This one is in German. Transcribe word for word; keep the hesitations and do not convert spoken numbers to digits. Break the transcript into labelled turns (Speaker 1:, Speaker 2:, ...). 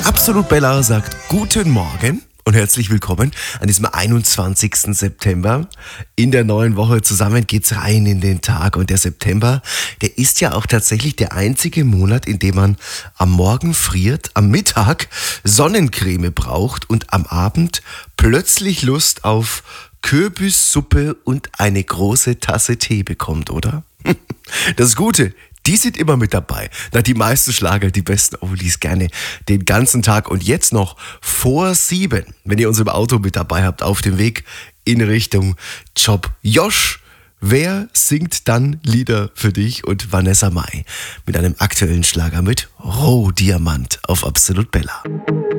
Speaker 1: Absolut Bella sagt guten Morgen und herzlich willkommen an diesem einundzwanzigsten September. In der neuen Woche zusammen geht's rein in den Tag und der September, der ist ja auch tatsächlich der einzige Monat, in dem man am Morgen friert, am Mittag Sonnencreme braucht und am Abend plötzlich Lust auf Kürbissuppe und eine große Tasse Tee bekommt, oder? Das Gute, die sind immer mit dabei. Na, die meisten Schlager, die besten Oldies gerne den ganzen Tag. Und jetzt noch vor sieben, wenn ihr uns im Auto mit dabei habt, auf dem Weg in Richtung Job. Josh, wer singt dann Lieder für dich und Vanessa Mai mit einem aktuellen Schlager mit Rohdiamant auf Absolut Bella?